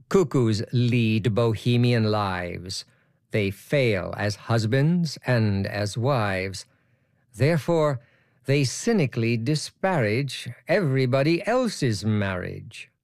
Cuckoos lead bohemian lives. They fail as husbands and as wives. Therefore, they cynically disparage everybody else's marriage.